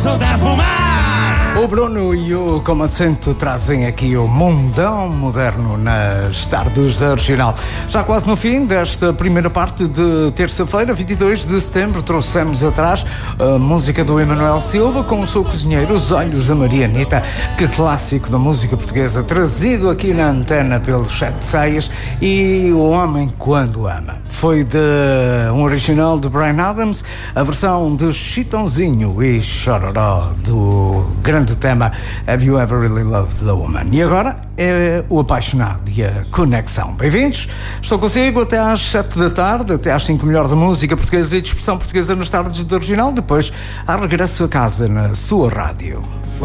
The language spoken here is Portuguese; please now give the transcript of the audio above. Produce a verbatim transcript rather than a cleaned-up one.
sou da fumaça. O Bruno e o Comacento trazem aqui o mundão moderno nas tardes da Regional. Já quase no fim desta primeira parte de terça-feira, vinte e dois de setembro, trouxemos atrás a música do Emanuel Silva com o seu cozinheiro, Os Olhos da Marianita, que clássico da música portuguesa, trazido aqui na antena pelos Sete Saias, e O Homem Quando Ama. Foi de um original de Bryan Adams, a versão de Chitãozinho e Chororó do grande tema Have You Ever Really Loved the Woman? E agora é o apaixonado e a conexão. Bem-vindos, estou consigo até às sete da tarde, até às cinco melhor da música portuguesa e de expressão portuguesa nas tardes da Regional, depois há regresso a casa na sua rádio.